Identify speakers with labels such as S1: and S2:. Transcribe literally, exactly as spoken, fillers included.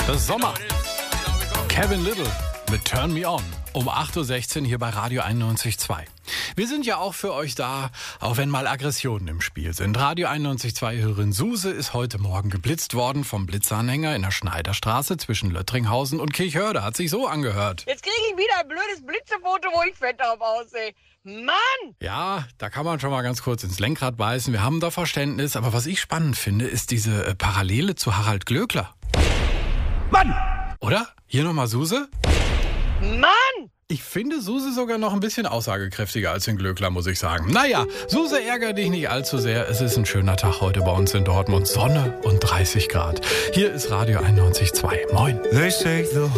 S1: Sommer. Kevin Little mit Turn Me On. Um acht Uhr sechzehn hier bei Radio einundneunzig Komma zwei. Wir sind ja auch für euch da, auch wenn mal Aggressionen im Spiel sind. Radio einundneunzig Komma zwei-Hörerin Suse ist heute Morgen geblitzt worden vom Blitzanhänger in der Schneiderstraße zwischen Löttringhausen und Kirchhörde. Hat sich so angehört.
S2: Jetzt kriege ich wieder ein blödes Blitzefoto, wo ich fett drauf aussehe. Mann!
S1: Ja, da kann man schon mal ganz kurz ins Lenkrad beißen. Wir haben da Verständnis. Aber was ich spannend finde, ist diese äh, Parallele zu Harald Glöckler.
S3: Mann!
S1: Oder? Hier nochmal Suse?
S2: Mann!
S1: Ich finde Suse sogar noch ein bisschen aussagekräftiger als den Glöckler, muss ich sagen. Naja, Suse, ärgere dich nicht allzu sehr. Es ist ein schöner Tag heute bei uns in Dortmund. Sonne und dreißig Grad. Hier ist Radio einundneunzig Komma zwei. Moin.
S3: They say the